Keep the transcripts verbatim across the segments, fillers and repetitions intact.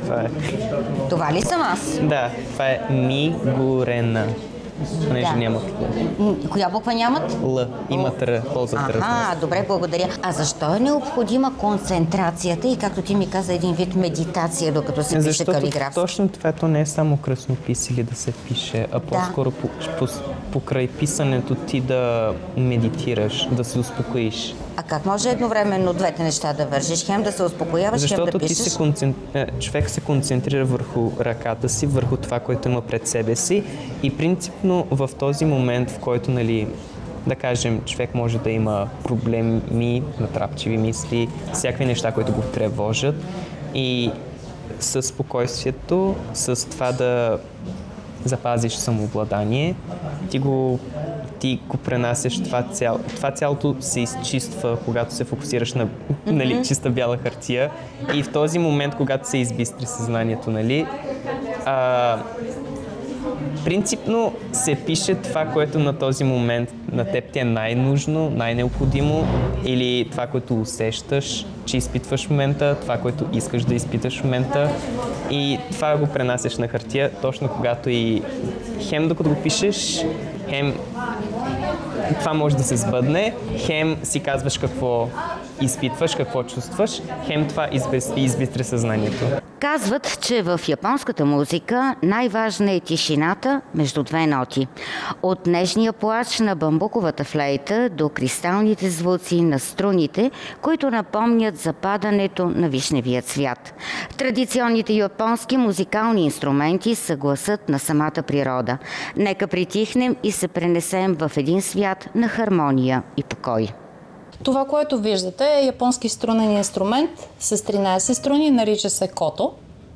това е. Това ли съм аз? Да, това е Мигурена. Понеже Да. нямат Л. Коя буква нямат? Л. Имат Р. Ползват Р. Ага, добре, благодаря. А защо е необходима концентрацията и, както ти ми каза, един вид медитация, докато се пише Защото калиграфски? точно това то не е само краснопис или да се пише, а по-скоро по, по, покрай писането ти да медитираш, да се успокоиш. А как може едновременно двете неща да вържиш? Хем да се успокояваш, хем Защото да ти пишеш? се концен... човек се концентрира върху ръката си, върху това, което има пред себе си и принципно в този момент, в който, нали, да кажем, човек може да има проблеми, натрапчиви мисли, всякакви неща, които го тревожат и със спокойствието, с това да запазиш самообладание, ти го ти го пренасяш, това, цяло, това цялото се изчиства, когато се фокусираш на mm-hmm. нали, чиста бяла хартия и в този момент, когато се избистри съзнанието, нали, а, принципно се пише това, което на този момент на теб ти е най-нужно, най-необходимо или това, което усещаш, че изпитваш в момента, това, което искаш да изпиташ в момента и това го пренасяш на хартия, точно когато и хем докато го пишеш, хем това може да се сбъдне, хем си казваш какво изпитваш, какво чувстваш, хем това избистри съзнанието. Казват, че в японската музика най-важна е тишината между две ноти. От нежния плач на бамбуковата флейта до кристалните звуци на струните, които напомнят за падането на вишневия цвят. Традиционните японски музикални инструменти са гласът на самата природа. Нека притихнем и се пренесем в един свят на хармония и покой. Това, което виждате, е японски струнен инструмент с тринайсет струни, нарича се кото.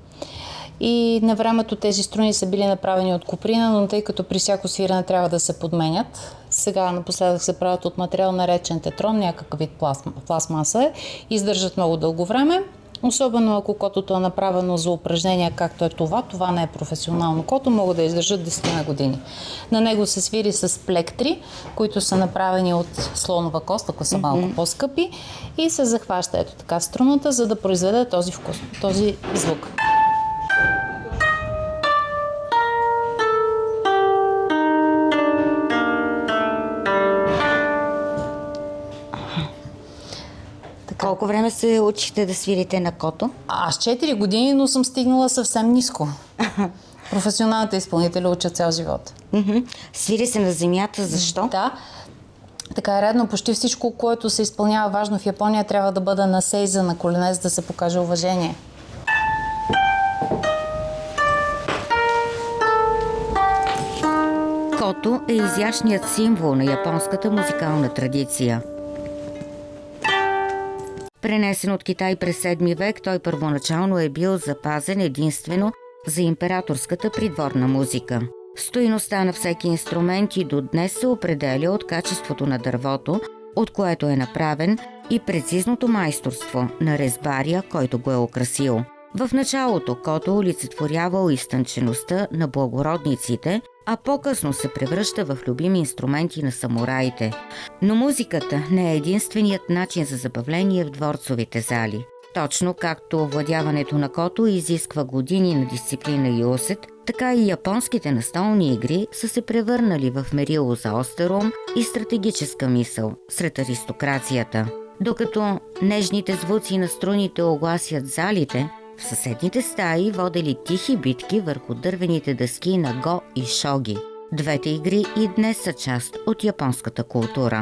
И на времето тези струни са били направени от коприна, но тъй като при всяко свирене трябва да се подменят, сега напоследък се правят от материал наречен тетрон, някакъв вид пластмаса е, издържат много дълго време. Особено ако котото е направено за упражнения, както е това, това не е професионално кото, могат да издържат десет години. На него се свири с плектри, които са направени от слонова кост, ако са малко mm-hmm. по-скъпи, и се захваща ето така струната, за да произведе този вкус, този звук. Колко време се учихте да свирите на кото? Аз четири години, но съм стигнала съвсем ниско. Професионалните изпълнители учат цял живот. Mm-hmm. Свири се на земята, защо? Да, така е редно. Почти всичко, което се изпълнява важно в Япония, трябва да бъде на сейза, на колене, за да се покаже уважение. Кото е изящният символ на японската музикална традиция. Пренесен от Китай през седми век, той първоначално е бил запазен единствено за императорската придворна музика. Стойността на всеки инструмент и до днес се определя от качеството на дървото, от което е направен, и прецизното майсторство на резбаря, който го е украсил. В началото кото олицетворявал изтънчеността на благородниците, а по-късно се превръща в любими инструменти на самураите. Но музиката не е единственият начин за забавление в дворцовите зали. Точно както овладяването на кото изисква години на дисциплина и усет, така и японските настолни игри са се превърнали в мерило за остър ум и стратегическа мисъл сред аристокрацията. Докато нежните звуци на струните огласят залите, в съседните стаи водели тихи битки върху дървените дъски на го и шоги. Двете игри и днес са част от японската култура.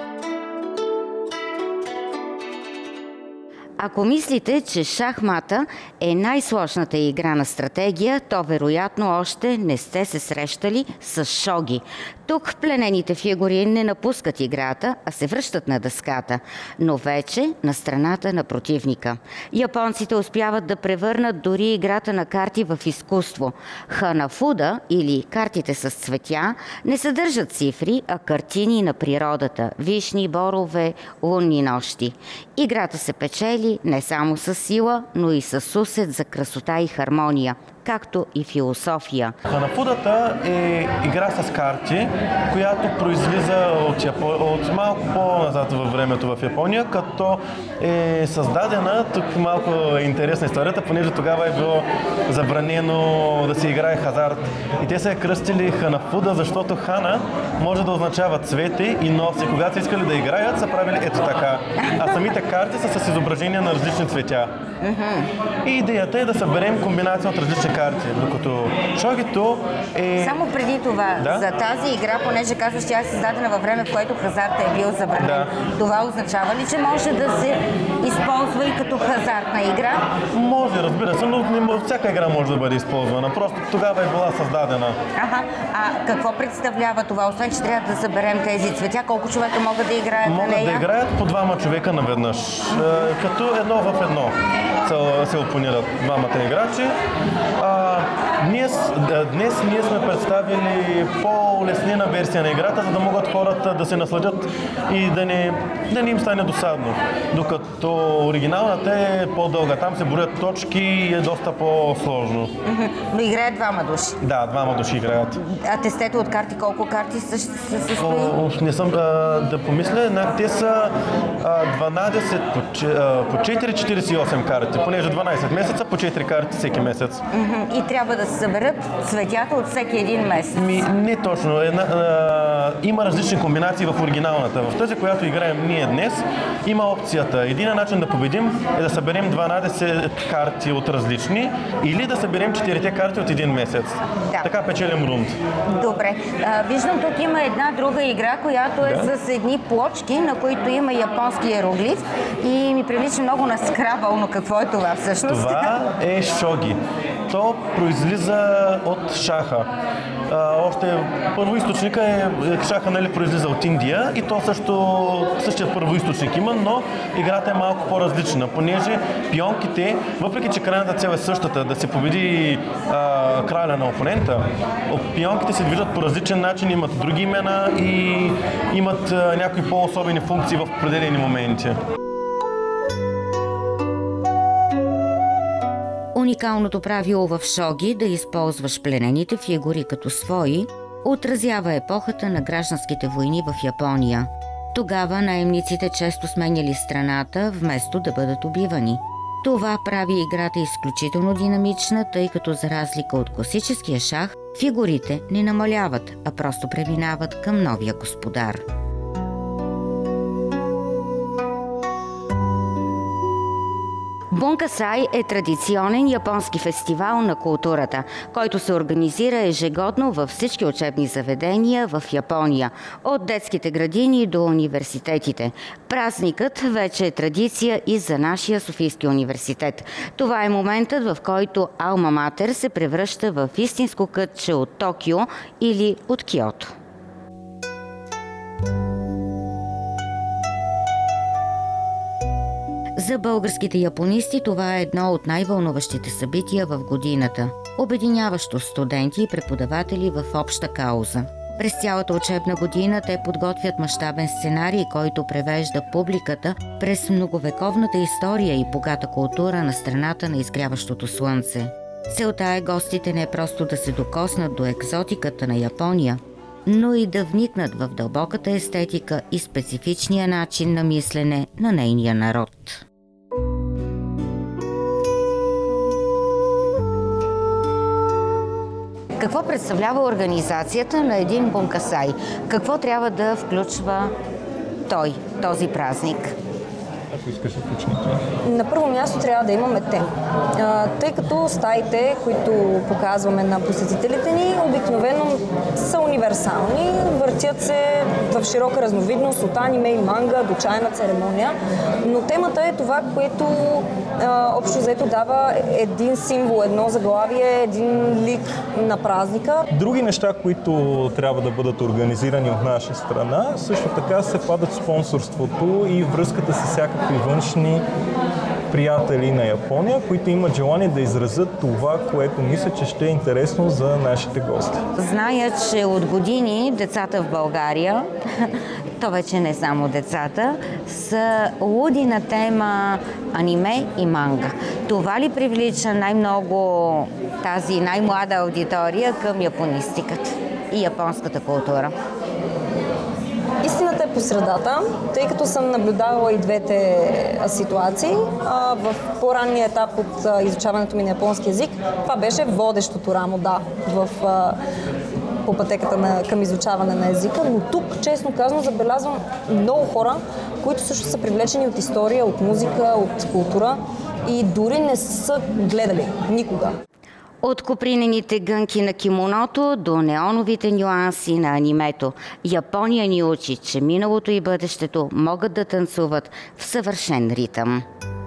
Ако мислите, че шахмата е най-сложната игра на стратегия, то вероятно още не сте се срещали с шоги. Тук пленените фигури не напускат играта, а се връщат на дъската, но вече на страната на противника. Японците успяват да превърнат дори играта на карти в изкуство. Ханафуда, или картите с цветя, не съдържат цифри, а картини на природата – вишни, борове, лунни нощи. Играта се печели не само с сила, но и с усет за красота и хармония, както и философия. Ханафудата е игра с карти, която произлиза от, Япо... от малко по-назад във времето в Япония, като е създадена, тук малко е интересна историята, понеже тогава е било забранено да се играе хазарт. И те са я кръстили Ханафуда, защото хана може да означава цвете и носи. Когато са искали да играят, са правили ето така. А самите карти са с изображения на различни цветя. Mm-hmm. И идеята е да съберем комбинация от различни карти, докато шогито е... Само преди това, да? За тази игра, понеже казваш, тя е създадена във време, в което хазарта е бил забранен. Да. Това означава ли, че може да се използва и като хазартна игра? Може, разбира се, но не, всяка игра може да бъде използвана. Просто тогава е била създадена. Ага. А какво представлява това? Освен, че трябва да съберем тези цветя, колко човека могат да играят могат на нея? Могат да играят по двама човека наведнъж. Mm-hmm. Като едно в едно се опонират двамата играчи. А, днес, днес ние сме представили по-улеснена версия на играта, за да могат хората да се насладят и да не, да не им стане досадно. Докато оригиналната е по-дълга. Там се броят точки и е доста по-сложно. Mm-hmm. Но играят двама души? Да, двама души играят. А тестето от карти, колко карти се състои? О, не съм а, да помисля. Те са а, дванадесет по четири четиридесет и осем карти. Понеже дванадесет месеца, по четири карти всеки месец. Mm-hmm. И трябва да се съберат цветята от всеки един месец? Ми, не точно. Една, а, има различни комбинации в оригиналната. В тази, която играем ние днес, има опцията. Единият начин да победим е да съберем дванадесет карти от различни или да съберем четирите карти от един месец. Да. Така печелим рунд. Добре. А, виждам, тук има една друга игра, която е да. С едни плочки, на които има японски иероглиф и ми прилича много на скрабъл, но какво е това всъщност? Това е шоги. То произлиза от шаха. А, още първоизточника е, шаха, нали, произлиза от Индия и то също същия първоизточник има, но играта е малко по-различна, понеже пионките, въпреки че крайната цел е същата, да се победи а, краля на опонента, пионките се движат по различен начин, имат други имена и имат а, някои по-особени функции в определени моменти. Уникалното правило в шоги да използваш пленените фигури като свои отразява епохата на гражданските войни в Япония. Тогава наемниците често сменяли страната, вместо да бъдат убивани. Това прави играта изключително динамична, тъй като за разлика от класическия шах, фигурите не намаляват, а просто преминават към новия господар. Бункасай е традиционен японски фестивал на културата, който се организира ежегодно във всички учебни заведения в Япония, от детските градини до университетите. Празникът вече е традиция и за нашия Софийски университет. Това е моментът, в който Алма Матер се превръща в истинско кътче от Токио или от Киото. За българските японисти това е едно от най-вълнуващите събития в годината, обединяващо студенти и преподаватели в обща кауза. През цялата учебна година те подготвят мащабен сценарий, който превежда публиката през многовековната история и богата култура на страната на изгряващото слънце. Целта е гостите не просто да се докоснат до екзотиката на Япония, но и да вникнат в дълбоката естетика и специфичния начин на мислене на нейния народ. Какво представлява организацията на един бункасай? Какво трябва да включва той, този празник? Ако искаш да включим това. На първо място трябва да имаме тема. Тъй като стаите, които показваме на посетителите ни, обикновено са универсални, въртят се в широка разновидност от аниме и манга до чайна церемония, но темата е това, което а, общо взето дава един символ, едно заглавие, един лик на празника. Други неща, които трябва да бъдат организирани от наша страна, също така се падат спонсорството и връзката с всякакви външни приятели на Япония, които имат желание да изразят това, което мисля, че ще е интересно за нашите гости. Зная, че от години децата в България, то вече не само децата, са луди на тема аниме и манга. Това ли привлича най-много тази най-млада аудитория към японистиката и японската култура? Истината е по средата, тъй като съм наблюдавала и двете ситуации. В по-ранния етап от изучаването ми на японски език, това беше водещото рамо, да, в, по пътеката на, към изучаване на езика, но тук, честно казано, забелязвам много хора, които също са привлечени от история, от музика, от култура и дори не са гледали никога. От копринените гънки на кимоното до неоновите нюанси на анимето, Япония ни учи, че миналото и бъдещето могат да танцуват в съвършен ритъм.